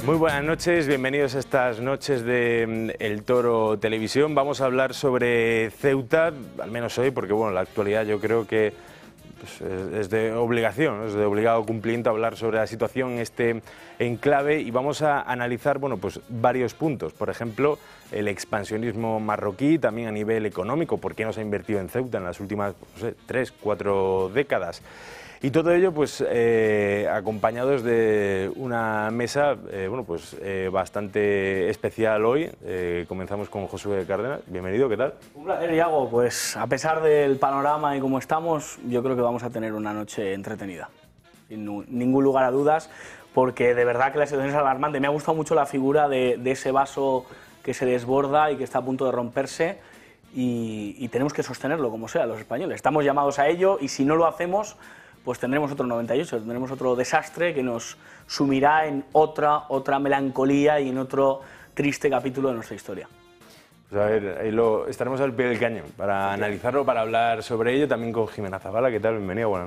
Muy buenas noches, bienvenidos a estas noches de El Toro Televisión. Vamos a hablar sobre Ceuta, al menos hoy, porque bueno, la actualidad yo creo que pues, es de obligación, es de obligado cumplimiento hablar sobre la situación en este enclave, y vamos a analizar bueno, pues, varios puntos. Por ejemplo, el expansionismo marroquí, también a nivel económico, por qué no se ha invertido en Ceuta en las últimas, no sé, 3, 4 décadas. Y todo ello pues acompañados de una mesa bueno, pues, bastante especial hoy. Comenzamos con Josué Cárdenas. Bienvenido, ¿qué tal? Un placer, Iago. Pues a pesar del panorama y cómo estamos, yo creo que vamos a tener una noche entretenida, sin ningún lugar a dudas, porque de verdad que la situación es alarmante. Me ha gustado mucho la figura de ese vaso que se desborda y que está a punto de romperse, y tenemos que sostenerlo como sea los españoles. Estamos llamados a ello, y si no lo hacemos, pues tendremos otro 98, tendremos otro desastre que nos sumirá en otra melancolía y en otro triste capítulo de nuestra historia. Pues a ver, ahí estaremos al pie del cañón para analizarlo, para hablar sobre ello, también con Jimena Zavala. ¿Qué tal? Bienvenida, buenas